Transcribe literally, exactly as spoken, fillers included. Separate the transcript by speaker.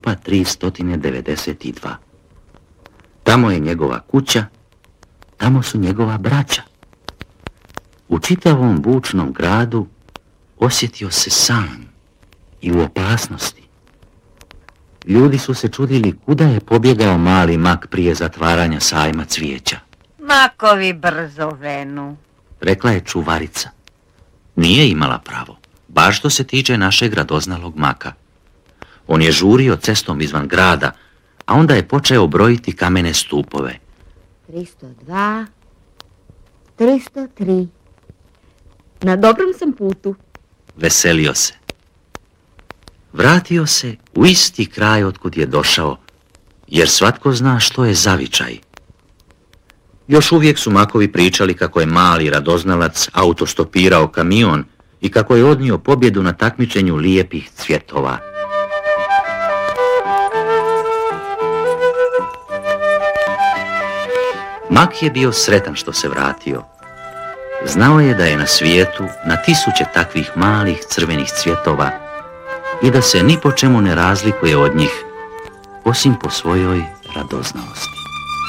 Speaker 1: pa tristo devedeset dva. Tamo je njegova kuća, tamo su njegova braća. U čitavom bučnom gradu osjetio se sam i u opasnosti. Ljudi su se čudili kuda je pobjegao mali mak prije zatvaranja sajma cvijeća.
Speaker 2: Makovi brzo venu,
Speaker 1: rekla je čuvarica. Nije imala pravo, baš što se tiče našeg radoznalog maka. On je žurio cestom izvan grada, a onda je počeo brojiti kamene stupove.
Speaker 3: tristo dva, tristo tri. Na dobrom sam putu.
Speaker 1: Veselio se. Vratio se u isti kraj otkud je došao, jer svatko zna što je zavičaj. Još uvijek su makovi pričali kako je mali radoznalac autostopirao kamion i kako je odnio pobjedu na takmičenju lijepih cvjetova. Mak je bio sretan što se vratio. Znao je da je na svijetu na tisuće takvih malih crvenih cvjetova i da se ni po čemu ne razlikuje od njih, osim po svojoj radoznalosti.